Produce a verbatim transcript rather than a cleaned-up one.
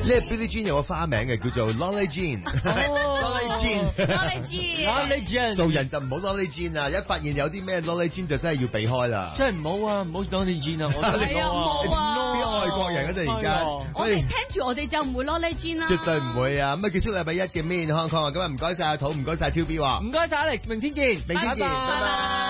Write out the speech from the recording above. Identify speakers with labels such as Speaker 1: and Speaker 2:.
Speaker 1: 呢個 Billie Jean 有個花名嘅，叫做 Lolly Jean。Lolly
Speaker 2: Jean，Lolly
Speaker 3: Jean，Lolly Jean。
Speaker 1: 做人就唔好 Lolly Jean 啊！一發現有啲咩 Lolly Jean 就真係要避開啦。
Speaker 3: 真係唔好啊，唔好 Lolly Jean 啊！我
Speaker 2: 係啊，唔好啊！
Speaker 1: 啲外國人嗰陣而家，
Speaker 2: 我哋聽住我哋就唔會 Lolly Jean 啦。
Speaker 1: 絕對唔會啊！咁啊，結束禮拜一嘅 Mean Hong Kong 啊！今日唔該晒阿土，唔該晒超 B 喎。
Speaker 3: 唔該晒 Alex，明天見，
Speaker 1: 明天見，拜拜。